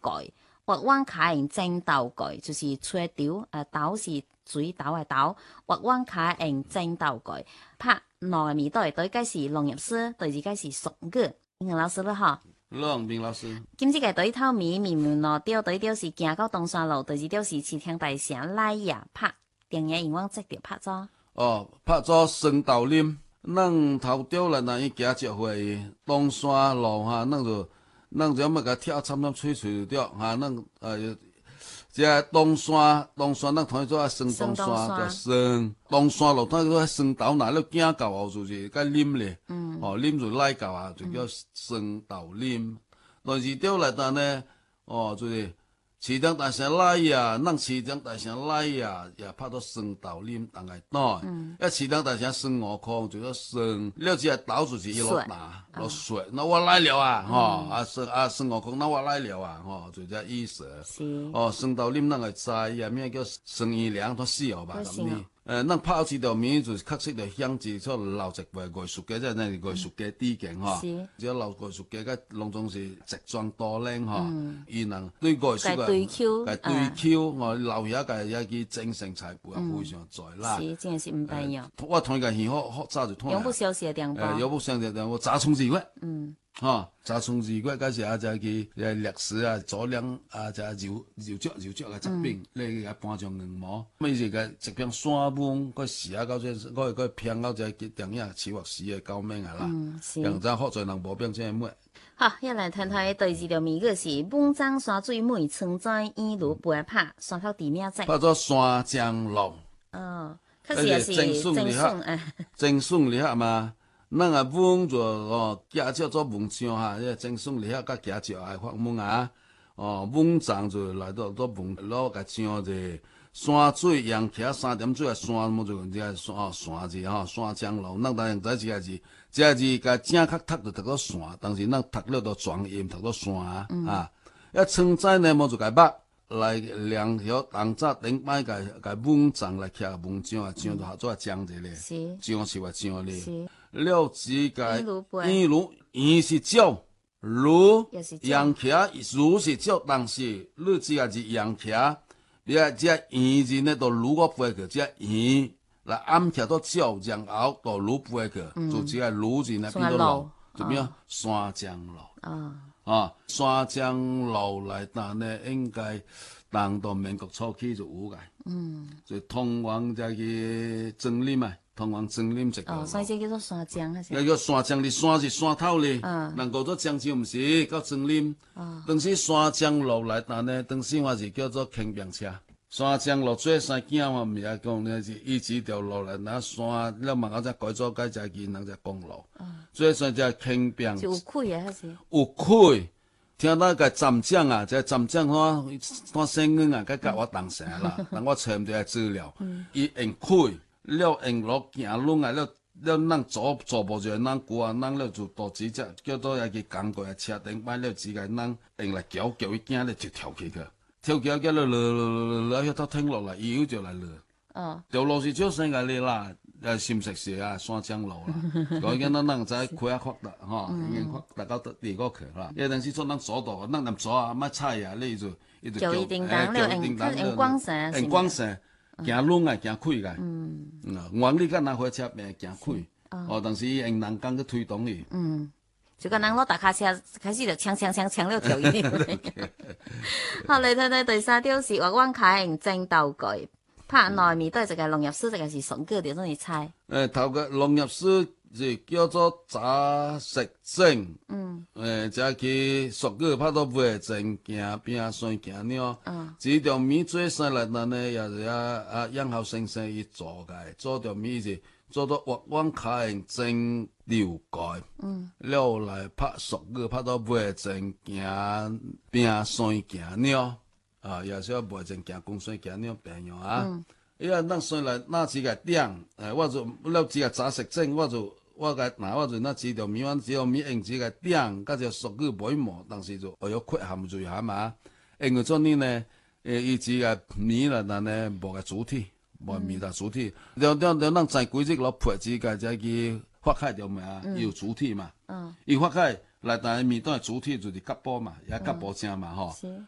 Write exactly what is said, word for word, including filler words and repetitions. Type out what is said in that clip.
蓋，或往卡用正豆蓋，就是吹豆，誒豆是水豆嘅豆，或往卡用正豆蓋，拍糯米對對，該是農業師，對住該是熟嘅。英語老師啦嗬。 郎明老師， 今次嘅對頭米面面咯，掉對掉是行到東山路，對住掉是市場大城來呀拍，電影熒光直接拍咗。 哦，拍咗生豆林，咱頭掉來那伊行接回東山路哈，咱就咱就要甲跳差不多吹吹掉哈，咱呃，即東山東山咱同伊做生東山叫生東山路，咱做生豆那了行到後就是甲啉咧，嗯，哦啉就來到啊，就叫生豆啉。但是掉來但呢，哦就是。市場大城來呀，咱市場大城來呀，也拍到生豆啉當個蛋。嗯。一市場大城生五塊，就叫生。了只豆就是一落拿落水，那我來了啊，吼、嗯，啊生啊生五塊，那我來了啊，吼，就這意思。 是。 哦，生豆啉咱個知，也名叫生魚涼，都死哦吧咁呢。誒，咱拍這條麵就是確實嚟響住出留一塊藝術家，即係那藝術家底鏡吼。是。只要留藝術家，個攏總是直裝多靚吼，伊能對藝術個。對 Q， 對 Q， 我留下個一個精神財富也非常在啦。 是，真係是唔單樣。 我同個戲好好早就通。 永不消失嘅電波。 誒，永不消失嘅電波，炸蟲子骨。 嗯。 嚇，炸蟲子骨嗰時啊，就係誒歷史啊，佐料啊，就係油油椒油椒嘅疾病，你個搬上硬毛。咁是個一片山崩，個時啊，到這個個偏到這個電影似或死嘅救命啊啦。嗯，是。人真好在人無變這麼。 好，一來睇睇第二條名個是滿江山水美，村在沿路陪拍，山頭地名仔。 拍做山江路。 哦，確實也是正順誒。 正順厲害嘛？咱啊文就哦，介紹做文章哈，即正順厲害，甲介紹愛發文啊。哦，文章就來到做文，攞個像者山水陽徛三點水啊，山麼就即個山哦山字吼，山江路。咱當然知這個字。這個字甲正確讀就讀到山，但是咱讀了都轉音讀到山啊！嗯、啊，一村仔呢，冇就解捌來兩條當早頂擺個個文章來刻文章啊，章就合作講者咧，章是話章咧。了字個沿路沿是鳥，路陽徛路是鳥，但是你這個字陽徛，你啊這沿字呢都路個背去，這沿。來暗徛到鳥，然後到路背去，就只個路字呢變到路，就變山江路。啊，啊，山江路來但呢，應該當到民國初期就有個。嗯，就通往這個森林嘛，通往森林這個。 哦，所以這叫做山江還是？ 那叫山江，你山是山頭咧。嗯。能夠做江就唔是，到森林。哦。當時山江路來但呢，當時我是叫做輕便車。山江路最山徑嘛，唔係講呢是一直條路來，那山了慢慢再改造改造佢，人就公路。最山就輕便。 有開啊，還是？ 有開，聽到個站長啊，即站長我我聲音啊，佢甲我同聲啦，但我查唔到資料。伊用開，了用路行路啊，了了咱左左步就咱古啊，咱了就到直接叫做一個工具啊，車頂擺了只個咱用來撬撬伊驚咧就跳起去。跳橋叫落落落落，一頭停落嚟，以後就嚟落。哦。條路是少生嘅咧啦，誒，新石石啊，山江路啦。嗰間咱咱在開啊擴大，嗬，已經擴大到第個區啦。有陣時做咱左道，咱唔左啊，乜菜啊，你就一直叫誒，叫叮當，用光線，用光線，行路啊，行開嘅。嗯。嗯，往你間那火車邊行開。哦。但是用人工去推動伊。嗯。就個人攞大卡車開始就搶搶搶搶了條嘢。好，嚟睇睇第三條是話灣凱用正豆具拍內面都係一個農業師，一個是筍哥條中意猜。誒，頭個農業師就叫做雜食正。嗯。誒，即係筍哥拍到尾正行邊算行了。嗯。這條米最犀利呢，也是啊啊楊浩先生伊做嘅，做條米是。做到灣灣凱正溜蓋，嗯，了來拍熟個拍到尾正行邊山行了，啊，也是要尾正行公山行了平樣啊。嗯，伊啊，咱雖來那幾個點，誒，我就了幾個雜食證，我就我個嗱，我就那幾條米，我只要米用幾個點，甲只熟個唔毛，但是就有缺陷就下嘛。因為做呢呢，誒，伊幾個米啦，但呢無個主體。無米啦主體，了了了，咱在規則攞配置個只個發開條嘛，有主體嘛。嗯。伊發開來，但係米都係主體就是甲布嘛，也甲布正嘛吼。是。